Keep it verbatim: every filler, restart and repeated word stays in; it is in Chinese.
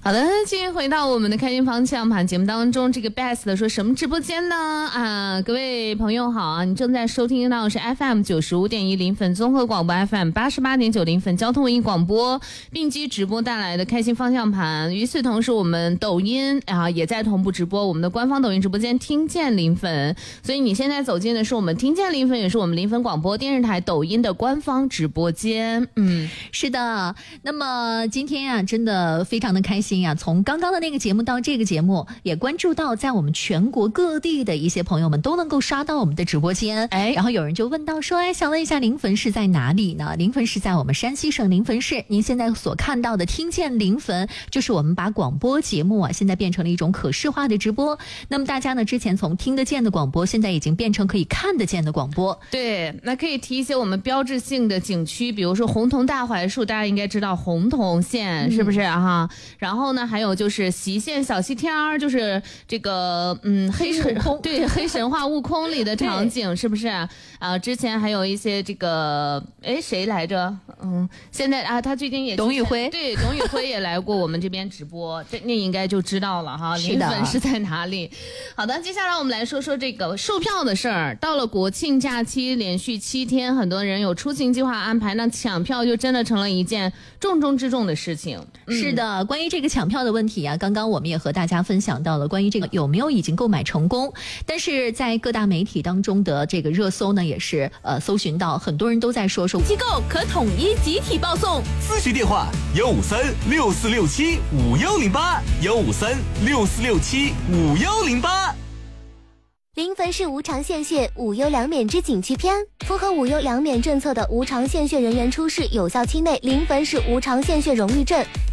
好的，继续回到我们的开心方向盘节目当中，这个 best 的说什么直播间呢？啊，各位朋友好啊，你正在收听到的是 F M 九十五点一临汾综合广播 F M 八十八点九临汾交通文艺广播并机直播带来的开心方向盘。与此同时，我们抖音啊也在同步直播，我们的官方抖音直播间听见临汾，所以你现在走进的是我们听见临汾，也是我们临汾广播电视台抖音的官方直播间。嗯， 是的。那么今天啊，真的非常的开心。从刚刚的那个节目到这个节目，也关注到在我们全国各地的一些朋友们都能够刷到我们的直播间。哎，然后有人就问到说，哎，想问一下临汾是在哪里呢？临汾是在我们山西省临汾市。您现在所看到的听见临汾，就是我们把广播节目啊，现在变成了一种可视化的直播。那么大家呢，之前从听得见的广播，现在已经变成可以看得见的广播。 对，那可以提一些我们标志性的景区，比如说洪桐大槐树，大家应该知道洪桐县、嗯、是不是哈？然后呢，还有就是习县小西天儿，就是这个嗯黑神对黑神话悟空里的场景，是不是啊？啊，之前还有一些这个哎谁来着？嗯，现在啊，他最近也董宇辉， 对，董宇辉也来过我们这边直播，这你应该就知道了哈，临汾是在哪里？好的，接下来我们来说说这个售票的事儿。到了国庆假期，连续七天，很多人有出行计划安排，那抢票就真的成了一件重中之重的事情。 嗯、是的，关于这个抢票的问题啊，刚刚我们也和大家分享到了关于这个有没有已经购买成功，但是在各大媒体当中的这个热搜呢，也是呃搜寻到很多人都在说说机构可统一集体报送， 咨询电话幺五三六四六七五幺零八幺五三六四六七五幺零八。 临汾市无偿献血无忧两免之景区篇，符合无忧两免政策的无偿献血人员出示有效期内临汾市无偿献血荣誉证。